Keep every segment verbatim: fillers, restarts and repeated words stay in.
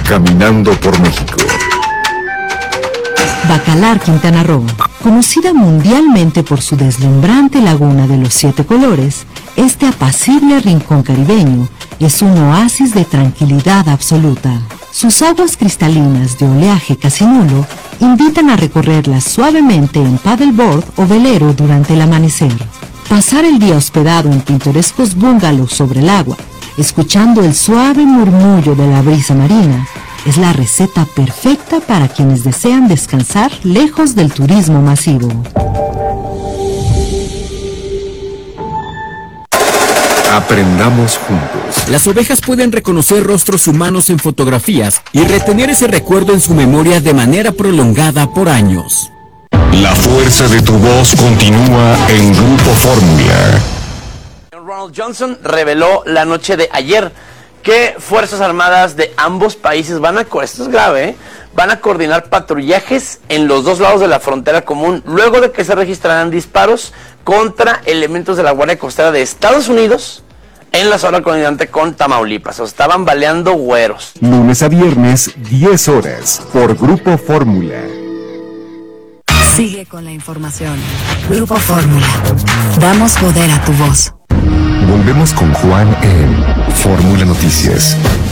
Caminando por México. Bacalar, Quintana Roo, conocida mundialmente por su deslumbrante laguna de los siete colores, este apacible rincón caribeño es un oasis de tranquilidad absoluta. Sus aguas cristalinas de oleaje casi nulo invitan a recorrerlas suavemente en paddleboard o velero durante el amanecer. Pasar el día hospedado en pintorescos bungalows sobre el agua, escuchando el suave murmullo de la brisa marina, es la receta perfecta para quienes desean descansar lejos del turismo masivo. Aprendamos juntos. Las ovejas pueden reconocer rostros humanos en fotografías y retener ese recuerdo en su memoria de manera prolongada por años. La fuerza de tu voz continúa en Grupo Fórmula. Ronald Johnson reveló la noche de ayer que Fuerzas Armadas de ambos países van a, esto es grave, ¿eh? van a coordinar patrullajes en los dos lados de la frontera común, luego de que se registrarán disparos contra elementos de la Guardia Costera de Estados Unidos en la zona colindante con Tamaulipas. O sea, estaban baleando güeros. Lunes a viernes, diez horas, por Grupo Fórmula. Sigue con la información. Grupo Fórmula. Damos poder a tu voz. Volvemos con Juan en Fórmula Noticias.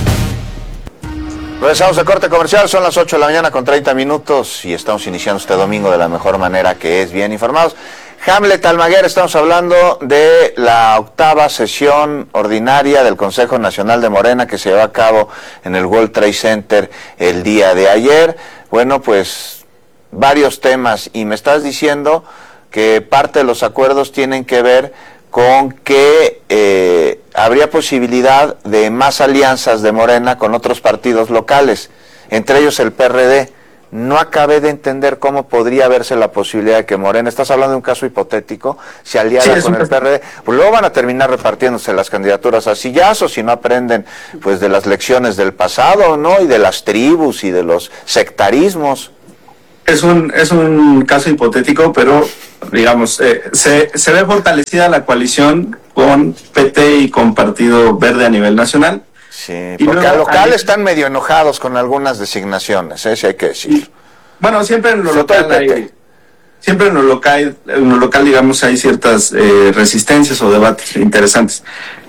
Regresamos de corte comercial, son las ocho de la mañana con treinta minutos y estamos iniciando este domingo de la mejor manera, que es bien informados. Hamlet Almaguer, estamos hablando de la octava sesión ordinaria del Consejo Nacional de Morena que se llevó a cabo en el World Trade Center el día de ayer. Bueno, pues varios temas, y me estás diciendo que parte de los acuerdos tienen que ver con que eh, habría posibilidad de más alianzas de Morena con otros partidos locales, entre ellos el P R D. No acabé de entender cómo podría verse la posibilidad de que Morena, estás hablando de un caso hipotético, se aliara sí, con el P R D, pues luego van a terminar repartiéndose las candidaturas a sillazos si no aprenden pues de las lecciones del pasado, ¿no? Y de las tribus y de los sectarismos. Es un, es un caso hipotético, pero digamos, eh, se, se ve fortalecida la coalición con P T y con Partido Verde a nivel nacional. Sí, porque al local están medio enojados con algunas designaciones, ¿eh? Si hay que decir. Y, bueno, siempre en lo local hay, siempre en lo local, en lo local, digamos, hay ciertas eh, resistencias o debates interesantes.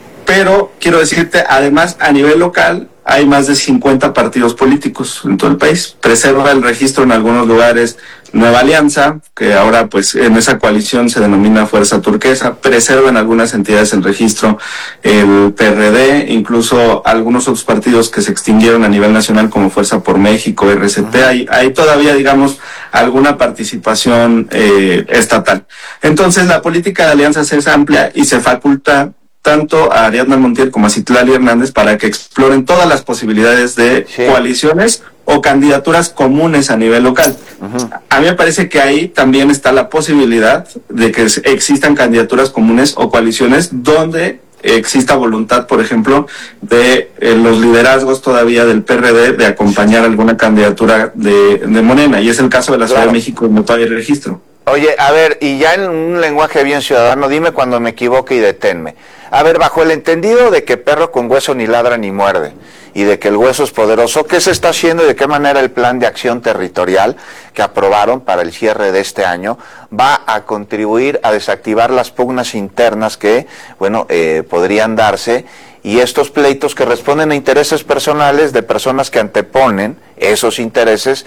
Pero quiero decirte, además, a nivel local hay más de cincuenta partidos políticos en todo el país. Preserva el registro en algunos lugares Nueva Alianza, que ahora pues en esa coalición se denomina Fuerza Turquesa. Preserva en algunas entidades el registro el P R D, incluso algunos otros partidos que se extinguieron a nivel nacional como Fuerza por México, R C P. Hay, hay todavía, digamos, alguna participación eh, estatal. Entonces la política de alianzas es amplia y se faculta tanto a Ariadna Montiel como a Citlali Hernández para que exploren todas las posibilidades de sí. coaliciones o candidaturas comunes a nivel local. Uh-huh. A mí me parece que ahí también está la posibilidad de que existan candidaturas comunes o coaliciones donde exista voluntad, por ejemplo, de eh, los liderazgos todavía del P R D de acompañar alguna candidatura de, de Morena, y es el caso de la claro. Ciudad de México, donde todavía hay registro. Oye, a ver, y ya en un lenguaje bien ciudadano, dime cuando me equivoque y deténme. A ver, bajo el entendido de que perro con hueso ni ladra ni muerde, y de que el hueso es poderoso, ¿qué se está haciendo y de qué manera el plan de acción territorial que aprobaron para el cierre de este año va a contribuir a desactivar las pugnas internas que, bueno, eh, podrían darse, y estos pleitos que responden a intereses personales de personas que anteponen esos intereses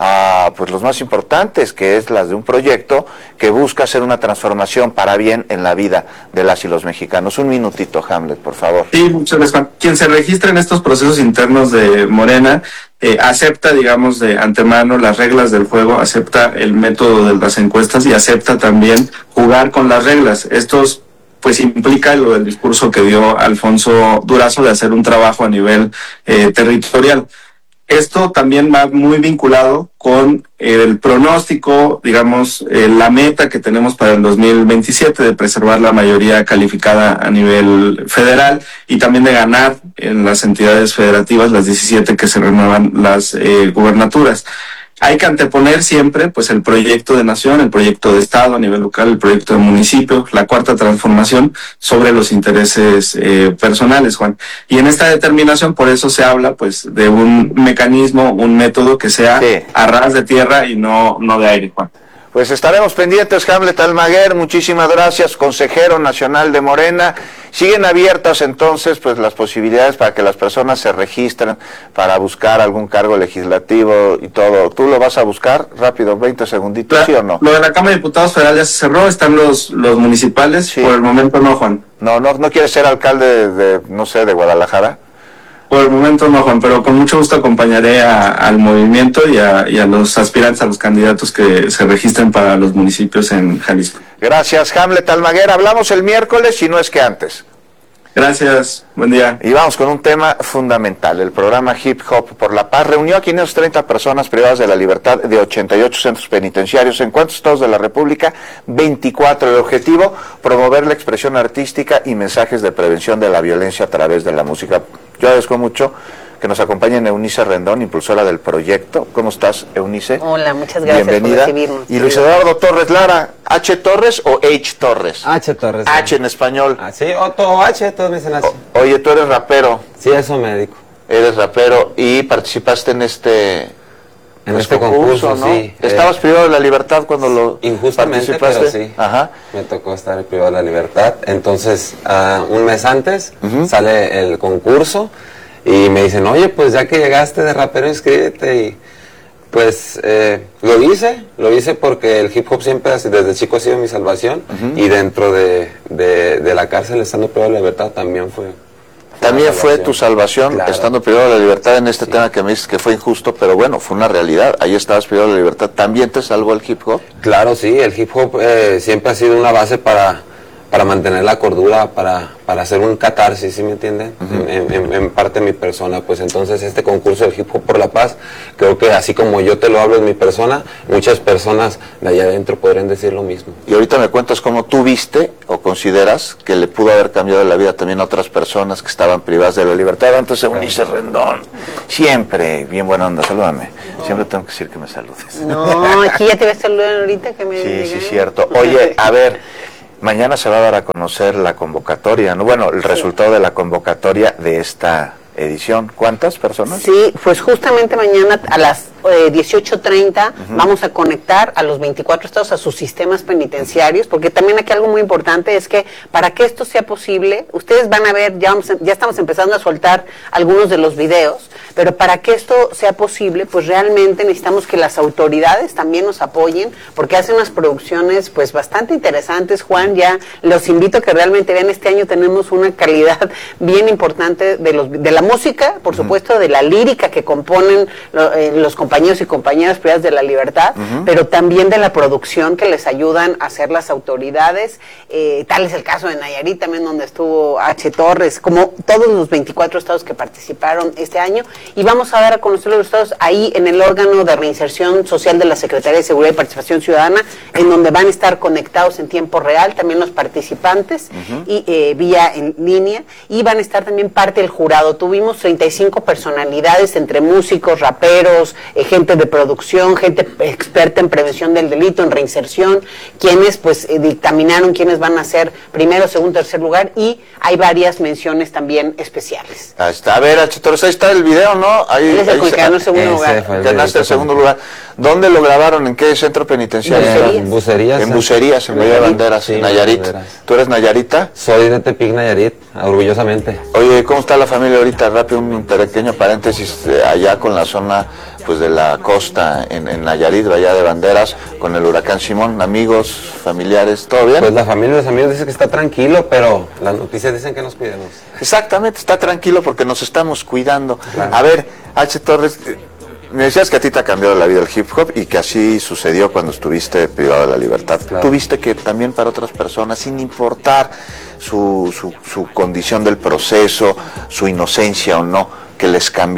a pues los más importantes, que es las de un proyecto que busca hacer una transformación para bien en la vida de las y los mexicanos? Un minutito, Hamlet, por favor. Sí, muchas gracias, Juan. Quien se registra en estos procesos internos de Morena eh, acepta, digamos, de antemano las reglas del juego, acepta el método de las encuestas y acepta también jugar con las reglas. Estos pues implica lo del discurso que dio Alfonso Durazo de hacer un trabajo a nivel eh, territorial. Esto también va muy vinculado con el pronóstico, digamos, eh, la meta que tenemos para el dos mil veintisiete de preservar la mayoría calificada a nivel federal y también de ganar en las entidades federativas las diecisiete que se renuevan las eh, gubernaturas. hay que anteponer siempre pues el proyecto de nación, el proyecto de Estado a nivel local, el proyecto de municipio, la cuarta transformación sobre los intereses eh, personales, Juan. Y en esta determinación por eso se habla pues de un mecanismo, un método que sea sí. a ras de tierra y no, no de aire, Juan. Pues estaremos pendientes, Hamlet Almaguer, muchísimas gracias, consejero nacional de Morena. Siguen abiertas entonces pues las posibilidades para que las personas se registren para buscar algún cargo legislativo y todo. ¿Tú lo vas a buscar? Rápido, veinte segunditos, la, ¿sí o no? Lo de la Cámara de Diputados Federal ya se cerró, están los, los municipales, sí. Por el momento no, Juan. No, no, ¿no quieres ser alcalde de, no sé, de Guadalajara? Por el momento no, Juan, pero con mucho gusto acompañaré a, al movimiento y a, y a los aspirantes, a los candidatos que se registren para los municipios en Jalisco. Gracias, Hamlet Almaguer. Hablamos el miércoles, si no es que antes. Gracias, buen día. Y vamos con un tema fundamental. El programa Hip Hop por la Paz reunió a quinientas treinta personas privadas de la libertad de ochenta y ocho centros penitenciarios. ¿En cuántos estados de la República? veinticuatro. El objetivo, promover la expresión artística y mensajes de prevención de la violencia a través de la música. Yo agradezco mucho que nos acompañe Eunice Rendón, impulsora del proyecto. ¿Cómo estás, Eunice? Hola, muchas gracias. Bienvenida. Por recibirnos. Y Luis Eduardo Torres Lara, ¿H Torres o H Torres? H Torres. H en español. Ah, sí, Otto H, todos me dicen H. O, oye, tú eres rapero. Sí, eso me dedico. Eres rapero y participaste en este... En pues este concurso, concurso, ¿no? Sí. ¿Estabas eh, privado de la libertad cuando lo injustamente, participaste? Pero sí. Ajá. Me tocó estar privado de la libertad. Entonces, uh, un mes antes uh-huh. sale el concurso y me dicen, oye, pues ya que llegaste de rapero, inscríbete. Y pues eh, lo hice, lo hice porque el hip hop siempre, desde chico, ha sido mi salvación. Uh-huh. Y dentro de, de, de la cárcel, estando privado de la libertad, también fue... También fue tu salvación, claro. Estando privado de la libertad en este sí. tema que me dices que fue injusto, pero bueno, fue una realidad. Ahí estabas privado de la libertad. ¿También te salvó el hip hop? Claro, sí, el hip hop eh, siempre ha sido una base para, para mantener la cordura, para, para hacer un catarsis, ¿sí me entienden? Uh-huh. en, en, en parte mi persona, pues entonces este concurso del Hip Hop por la Paz, creo que así como yo te lo hablo en mi persona, muchas personas de allá adentro podrían decir lo mismo. Y ahorita me cuentas cómo tú viste o consideras que le pudo haber cambiado la vida también a otras personas que estaban privadas de la libertad. Antes de Eunice Rendón, siempre bien buena onda, salúdame. Siempre tengo que decir que me saludes. No, aquí ya te voy a saludar ahorita que me Sí, digan. sí, cierto. Oye, a ver... Mañana se va a dar a conocer la convocatoria, ¿no? Bueno, el resultado de la convocatoria de esta edición. ¿Cuántas personas? Sí, pues justamente mañana a las eh, dieciocho treinta uh-huh. vamos a conectar a los veinticuatro estados a sus sistemas penitenciarios, porque también aquí algo muy importante es que para que esto sea posible, ustedes van a ver, ya, vamos, ya estamos empezando a soltar algunos de los videos, pero para que esto sea posible, pues realmente necesitamos que las autoridades también nos apoyen, porque hacen unas producciones pues bastante interesantes. Juan, ya los invito a que realmente vean, este año tenemos una calidad bien importante de los de la música, por supuesto, uh-huh. de la lírica que componen lo, eh, los compañeros y compañeras privadas de la libertad, uh-huh. pero también de la producción que les ayudan a hacer las autoridades. Eh, tal es el caso de Nayarit también, donde estuvo H Torres, como todos los veinticuatro estados que participaron este año. Y vamos a dar a conocer los estados ahí en el órgano de reinserción social de la Secretaría de Seguridad y Participación Ciudadana, en donde van a estar conectados en tiempo real también los participantes uh-huh. y eh, vía en línea, y van a estar también parte del jurado. Tuvimos treinta y cinco personalidades entre músicos, raperos, eh, gente de producción, gente experta en prevención del delito, en reinserción, quienes pues eh, dictaminaron quiénes van a ser primero, segundo, tercer lugar, y hay varias menciones también especiales. Ahí está. A ver, H Torres, ahí está el video, ¿no? Ahí, Él es el ahí que ganó el segundo lugar. Ganaste el segundo lugar. ¿Dónde lo grabaron? ¿En qué centro penitenciario? En Bucerías. En Bucerías, en Bahía de Banderas, sí, en Nayarit. Banderas. ¿Tú eres nayarita? Soy de Tepic, Nayarit, orgullosamente. Oye, ¿cómo está la familia ahorita? Rápido, un pequeño paréntesis, eh, allá con la zona pues de la costa en, en Nayarit, Bahía de Banderas, con el huracán Simón, amigos, familiares, ¿todo bien? Pues la familia y los amigos dicen que está tranquilo, pero las noticias dicen que nos cuidemos. Exactamente, está tranquilo porque nos estamos cuidando. Claro. A ver, H Torres, me decías que a ti te ha cambiado la vida el hip hop y que así sucedió cuando estuviste privado de la libertad. Claro. ¿Tú viste que también para otras personas, sin importar su, su, su condición del proceso, su inocencia o no, que les cambió?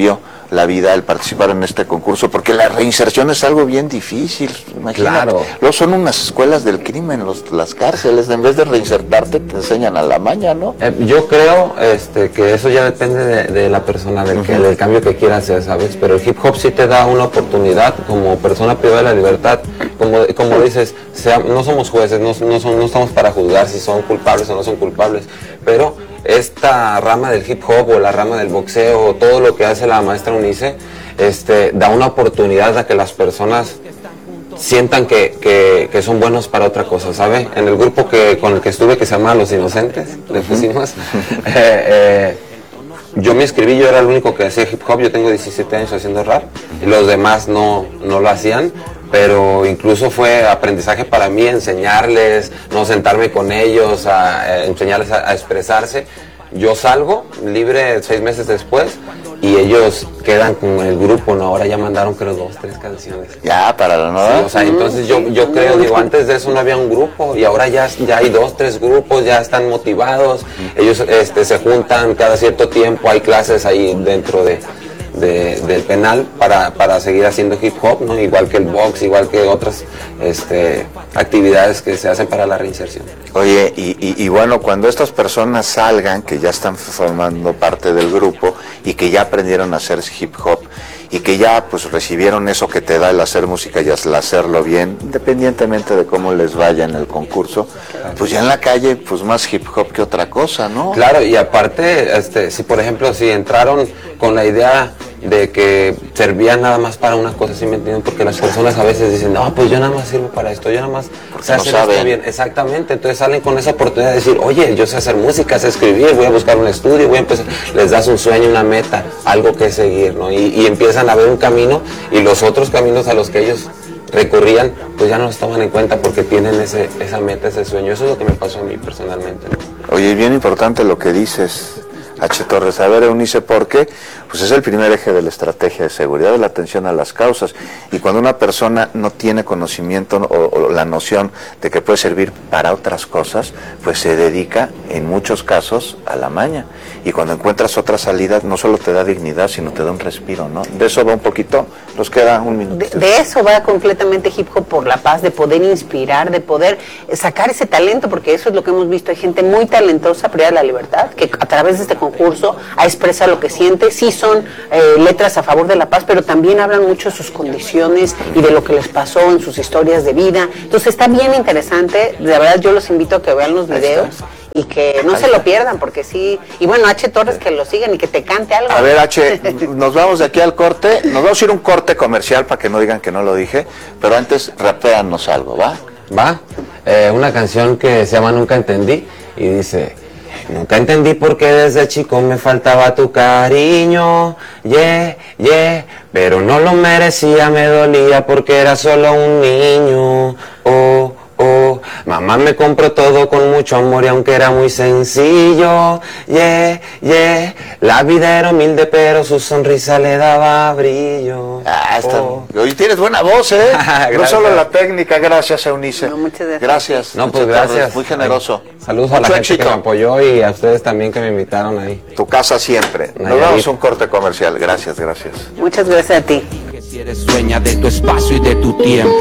la vida el participar en este concurso? Porque la reinserción es algo bien difícil, imagínate. Claro. Luego son unas escuelas del crimen, los, las cárceles, en vez de reinsertarte te enseñan a la maña, ¿no? Eh, yo creo este, que eso ya depende de, de la persona, del, que, del cambio que quiera hacer, ¿sabes? Pero el hip hop sí te da una oportunidad como persona privada de la libertad, como, como dices, sea, no somos jueces, no, no, son, no estamos para juzgar si son culpables o no son culpables, pero esta rama del hip hop o la rama del boxeo o todo lo que hace la maestra Eunice, este, da una oportunidad a que las personas sientan que, que, que son buenos para otra cosa, ¿sabe? En el grupo que con el que estuve, que se llama Los Inocentes, le pusimos, eh, eh, yo me inscribí, yo era el único que hacía hip hop, yo tengo diecisiete años haciendo rap, y los demás no, no lo hacían, pero incluso fue aprendizaje para mí enseñarles, no sentarme con ellos, a, a enseñarles a, a expresarse. Yo salgo libre seis meses después y ellos quedan con el grupo, ¿no? Ahora ya mandaron creo dos, tres canciones. Ya, para la nueva. Sí, o sea, entonces yo, yo creo, digo, antes de eso no había un grupo y ahora ya, ya hay dos, tres grupos, ya están motivados, ellos este, se juntan cada cierto tiempo, hay clases ahí dentro de... De, del penal para, para seguir haciendo hip hop, ¿no? Igual que el box, igual que otras este, actividades que se hacen para la reinserción. Oye, y, y, y bueno, cuando estas personas salgan, que ya están formando parte del grupo y que ya aprendieron a hacer hip hop y que ya pues recibieron eso que te da el hacer música y el hacerlo bien, independientemente de cómo les vaya en el concurso, pues ya en la calle pues más hip hop que otra cosa, ¿no? Claro, y aparte, este, si por ejemplo, si entraron con la idea de que servían nada más para una cosa, ¿sí me entienden? Porque las personas a veces dicen, no, pues yo nada más sirvo para esto, yo nada más sé hacer esto bien. Exactamente, entonces salen con esa oportunidad de decir, oye, yo sé hacer música, sé escribir, voy a buscar un estudio, voy a empezar, les das un sueño, una meta, algo que seguir, ¿no? Y, y empiezan a ver un camino y los otros caminos a los que ellos recurrían, pues ya no los toman en cuenta porque tienen ese, esa meta, ese sueño. Eso es lo que me pasó a mí personalmente, ¿no? Oye, bien importante lo que dices, H. Torres. A ver, Eunice, ¿por qué? Pues es el primer eje de la estrategia de seguridad, de la atención a las causas. Y cuando una persona no tiene conocimiento o, o la noción de que puede servir para otras cosas, pues se dedica, en muchos casos, a la maña. Y cuando encuentras otra salida, no solo te da dignidad, sino te da un respiro, ¿no? De eso va un poquito, nos queda un minuto. De, de eso va completamente Hip Hop por la Paz, de poder inspirar, de poder sacar ese talento, porque eso es lo que hemos visto. Hay gente muy talentosa, privada de la libertad, que a través de este concurso ha expresado lo que siente. Sí son eh, letras a favor de la paz, pero también hablan mucho de sus condiciones y de lo que les pasó en sus historias de vida. Entonces está bien interesante. De verdad yo los invito a que vean los videos y que no se lo pierdan, porque sí. Y bueno, H. Torres, que lo sigan y que te cante algo. A ver, H, nos vamos de aquí al corte. Nos vamos a ir a un corte comercial para que no digan que no lo dije, pero antes rapéanos algo, ¿va? Va, eh, una canción que se llama Nunca Entendí y dice: nunca entendí por qué desde chico me faltaba tu cariño, yeah, yeah, pero no lo merecía, me dolía porque era solo un niño, oh, oh, mamá me compró todo con mucho amor y aunque era muy sencillo, yeah, yeah, la vida era humilde pero su sonrisa le daba brillo. Ah, está. Oh. Hoy tienes buena voz, ¿eh? No solo la técnica, gracias, Eunice. No, muchas gracias. Gracias. No, pues gracias. Muy generoso. Saludos Mucho a la gente éxito. que me apoyó y a ustedes también que me invitaron ahí. Tu casa siempre. Nos Nayarit. vamos a un corte comercial. Gracias, gracias. Muchas gracias a ti. Si eres dueña de tu espacio y de tu tiempo.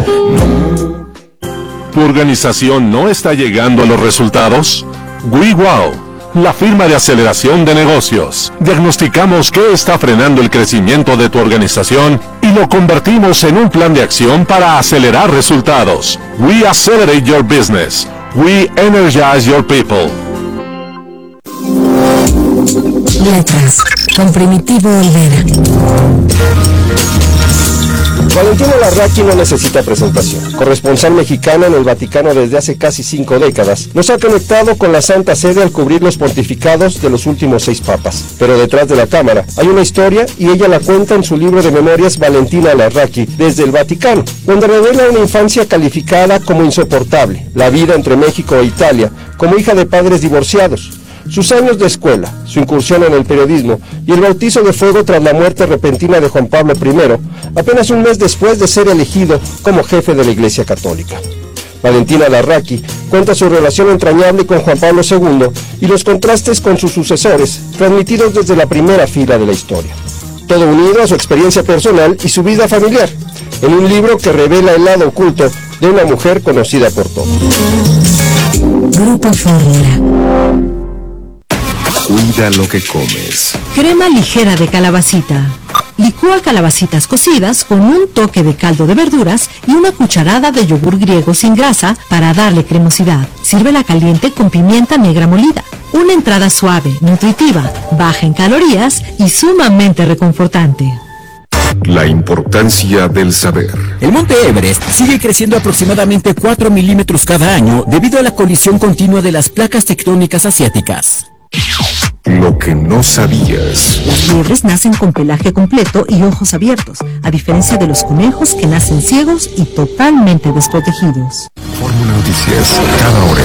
¿Tu organización no está llegando a los resultados? WeWow, la firma de aceleración de negocios. Diagnosticamos qué está frenando el crecimiento de tu organización y lo convertimos en un plan de acción para acelerar resultados. We accelerate your business. We energize your people. Letras, con Primitivo Olvera. Valentina Larraqui no necesita presentación. Corresponsal mexicana en el Vaticano desde hace casi cinco décadas, nos ha conectado con la Santa Sede al cubrir los pontificados de los últimos seis papas. Pero detrás de la cámara hay una historia y ella la cuenta en su libro de memorias Valentina Larraqui desde el Vaticano, donde revela una infancia calificada como insoportable, la vida entre México e Italia, como hija de padres divorciados, sus años de escuela, su incursión en el periodismo y el bautizo de fuego tras la muerte repentina de Juan Pablo primero, apenas un mes después de ser elegido como jefe de la Iglesia Católica. Valentina Larraqui cuenta su relación entrañable con Juan Pablo segundo y los contrastes con sus sucesores, transmitidos desde la primera fila de la historia. Todo todo unido a su experiencia personal y su vida familiar, en un libro que revela el lado oculto de una mujer conocida por todos. Grupo Fórmula. Cuida lo que comes. Crema ligera de calabacita. Licúa calabacitas cocidas con un toque de caldo de verduras y una cucharada de yogur griego sin grasa para darle cremosidad. Sírvela caliente con pimienta negra molida. Una entrada suave, nutritiva, baja en calorías y sumamente reconfortante. La importancia del saber. El monte Everest sigue creciendo aproximadamente cuatro milímetros cada año debido a la colisión continua de las placas tectónicas asiáticas. Lo que no sabías. Las liebres nacen con pelaje completo y ojos abiertos, a diferencia de los conejos que nacen ciegos y totalmente desprotegidos. Fórmula Noticias, cada hora.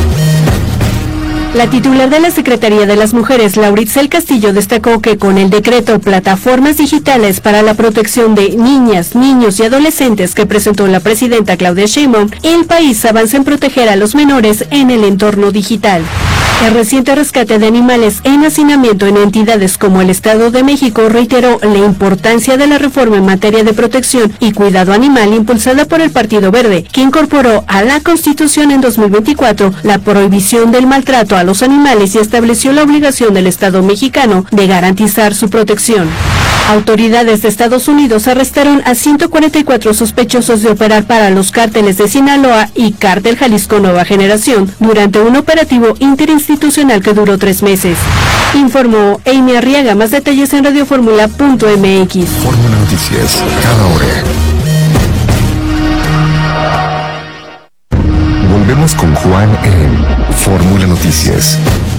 La titular de la Secretaría de las Mujeres, Lauritzel Castillo, destacó que con el decreto Plataformas Digitales para la Protección de Niñas, Niños y Adolescentes que presentó la presidenta Claudia Sheinbaum, el país avanza en proteger a los menores en el entorno digital. El reciente rescate de animales en hacinamiento en entidades como el Estado de México reiteró la importancia de la reforma en materia de protección y cuidado animal impulsada por el Partido Verde, que incorporó a la Constitución en dos mil veinticuatro la prohibición del maltrato a los animales y estableció la obligación del Estado mexicano de garantizar su protección. Autoridades de Estados Unidos arrestaron a ciento cuarenta y cuatro sospechosos de operar para los cárteles de Sinaloa y Cártel Jalisco Nueva Generación durante un operativo interinstitucional que duró tres meses. Informó Amy Arriaga. Más detalles en radioformula punto m x. Fórmula Noticias, cada hora. Volvemos con Juan en Fórmula Noticias.